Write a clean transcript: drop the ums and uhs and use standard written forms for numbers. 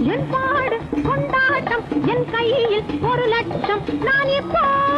என் பாடு கொண்டாட்டம் என் கையில் 1 லட்சம் நான் இப்போ